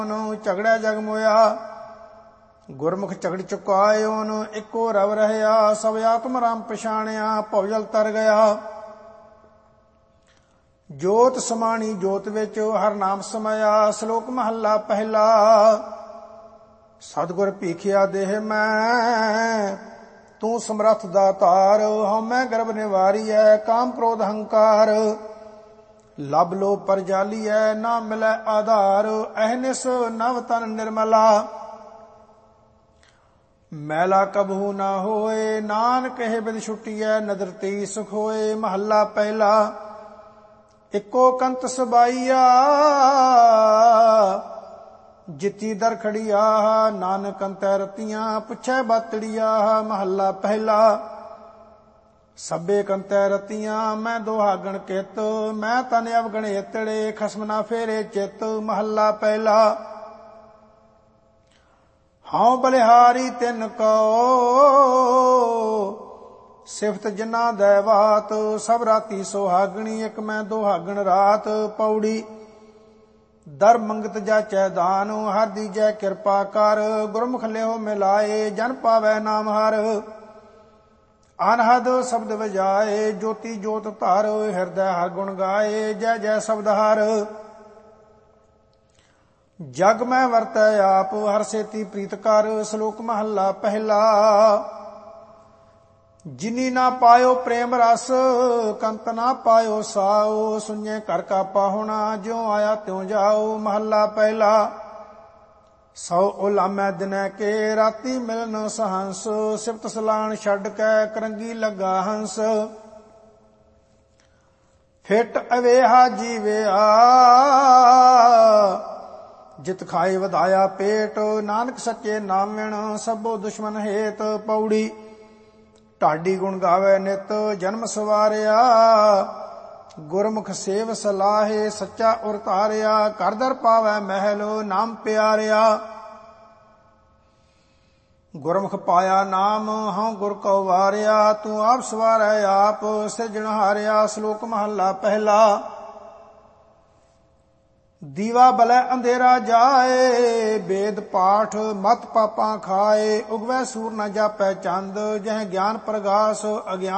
ਝਗੜਿਆ ਜਗ ਮੋਇਆ। ਗੁਰਮੁਖ ਝਗੜ ਚੁਕਾਏ ਓਨ ਇੱਕੋ ਰਵ ਰਹਿਆ। ਸਭ ਆਤਮ ਰਾਮ ਪਛਾਣਿਆ ਭਵਜਲ ਤਰ ਗਿਆ। ਜੋਤ ਸਮਾਣੀ ਜੋਤ ਵਿੱਚ ਹਰ ਨਾਮ ਸਮਾਇਆ। ਸ਼ਲੋਕ ਮਹੱਲਾ ਪਹਿਲਾ। ਸਤਿਗੁਰ ਭੀਖਿਆ ਦੇਹ ਮੈਂ ਤੂੰ ਸਮਰੱਥ ਦਾਤਾਰ। ਹਉਮੈ ਗਰਭ ਨਿਵਾਰੀਐ ਕਾਮ ਕ੍ਰੋਧ ਹੰਕਾਰ। ਲਬ ਲੋ ਪਰ ਜਾਲੀਐ ਨਾ ਮਿਲੈ ਆਧਾਰ। ਅਹਨਿਸ ਨਵ ਤਨ ਨਿਰਮਲਾ ਮੈਲਾ ਕਬਹੂ ਨਾ ਹੋਏ। ਨਾਨਕ ਇਹ ਬਿਦ ਛੁਟੀਐ ਨਦਰ ਤੇ ਸੁਖ ਹੋਏ। ਮਹੱਲਾ ਪਹਿਲਾ। ਇੱਕੋ ਕੰਤ ਸਬਾਈਆ ਜਿੱਤੀ ਦਰ ਖੜੀਆ। ਨਾਨਕ ਅੰਤੈ ਰਤੀਆਂ ਪੁੱਛੈ ਬਾਤੜੀਆ। ਮਹੱਲਾ ਪਹਿਲਾ। ਸਭੇ ਕੰਤੈ ਰਤੀਆਂ ਮੈਂ ਦੁਹਾਗਣ ਕਿਤ। ਮੈਂ ਤਨ ਅਵਗਣ ਏਤੜੇ ਖਸਮ ਨਾ ਫੇਰੇ ਚਿਤ। ਮਹੱਲਾ ਪਹਿਲਾ। ਹਉ ਬਲਿਹਾਰੀ ਤਿਨ ਕੋ ਸਿਫਤ ਜਿਨਾ ਦੈਵਾਤ। ਸਭ ਰਾਤੀ ਸੁਹਾਗਣੀ ਇਕ ਮੈਂ ਦੁਹਾਗਣ ਰਾਤ। ਪੌੜੀ। ਦਰ ਮੰਗਤ ਜਾਚੈ ਦਾਨ ਹਰ ਦੀਜੈ ਕਿਰਪਾ ਕਰ। ਗੁਰਮੁਖ ਲਿਓ ਮਿਲਾਏ ਜਨ ਪਾਵੈ ਨਾਮ ਹਰ। ਅਨਹਦ ਸ਼ਬਦ ਵਜਾਏ ਜੋਤੀ ਜੋਤ ਧਰ। ਹਿਰਦੈ ਹਰ ਗੁਣ ਗਾਏ ਜੈ ਜੈ ਸ਼ਬਦ ਹਰ। ਜਗ ਮੈਂ ਵਰਤੈ ਆਪ ਹਰ ਸੇਤੀ ਪ੍ਰੀਤ ਕਰ। ਸ਼ਲੋਕ ਮਹੱਲਾ ਪਹਿਲਾ। ਜਿਨੀ ਨਾ ਪਾਇਓ ਪ੍ਰੇਮ ਰਸ ਕੰਤ ਨਾ ਪਾਇਓ ਸਾਓ। ਸੁਣਿਐ ਘਰ ਕਾ ਪਾਹੁਣਾ ਜਿਉ ਆਇਆ ਤਿਉ ਜਾਓ। ਮਹੱਲਾ ਪਹਿਲਾ। ਸੌ ਉਲਾਮੈ ਦਿਨੈ ਕੇ ਰਾਤੀ ਮਿਲਨ ਸਹੰਸ। ਸਿਫਤ ਸਲਾਣ ਛੱਡ ਕੇ ਕਰੰਗੀ ਲੱਗਾ ਹੰਸ। ਫਿਟ ਅਵੇਹਾ ਜੀਵਿਆ ਜਿਤ ਖਾਏ ਵਧਾਇਆ ਪੇਟ। ਨਾਨਕ ਸੱਚੇ ਨਾਮਿਣ ਸਭੋ ਦੁਸ਼ਮਨ ਹੇਤ। ਪੌੜੀ। ਢਾਡੀ ਗੁਣ ਗਾਵੇ ਨਿਤ ਜਨਮ ਸਵਾਰਿਆ। ਗੁਰਮੁਖ ਸੇਵ ਸਲਾਹੇ ਸੱਚਾ ਉਰ ਧਾਰਿਆ। ਘਰ ਦਰ ਪਾਵੈ ਮਹਿਲ ਨਾਮ ਪਿਆਰਿਆ। ਗੁਰਮੁਖ ਪਾਇਆ ਨਾਮ ਹਉ ਗੁਰ ਕਉ ਵਾਰਿਆ। ਤੂੰ ਆਪ ਸਵਾਰੈ ਆਪ ਸਿਰਜਣਹਾਰਿਆ। ਸ਼ਲੋਕ ਮਹੱਲਾ ਪਹਿਲਾ। ਦੀਵਾ ਬਲੈ ਅੰਧੇਰਾ ਜਾਏ ਬੇਦ ਪਾਠ ਮਤ ਪਾਪਾਂ ਖਾਏ। ਉਗਵੈ ਸੂਰ ਨ ਜਾਪੈ ਚੰਦ ਜਹ ਗਿਆਨ ਪ੍ਰਗਾਸ ਅਗਿਆਨ